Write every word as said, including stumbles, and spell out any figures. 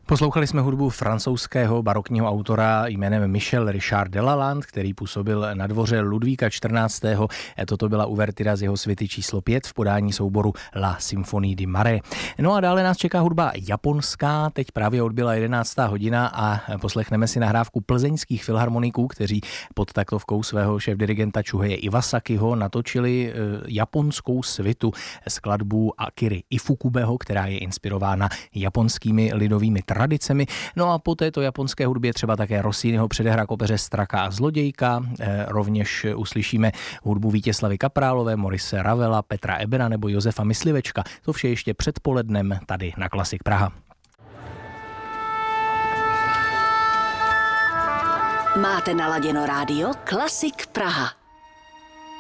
Poslouchali jsme hudbu francouzského barokního autora jménem Michel Richard Delalande, který působil na dvoře Ludvíka čtrnáctého. Toto byla uvertira z jeho svity číslo pět v podání souboru La Symphonie de Marais. No a dále nás čeká hudba japonská. Teď právě odbyla jedenáctá hodina a poslechneme si nahrávku plzeňských filharmoniků, kteří pod taktovkou svého šéfdirigenta Chuheje Iwasakiho natočili japonskou svitu, skladbu Akiry Ifukubeho, která je inspirována japonskými lidovými tradicemi. No a po této japonské hudbě třeba také Rossiniho předehra k opeře Straka a zlodějka. E, rovněž uslyšíme hudbu Vítězslavy Kaprálové, Maurice Ravela, Petra Ebena nebo Josefa Myslivečka. To vše ještě předpolednem tady na Klasik Praha. Máte naladěno rádio Klasik Praha.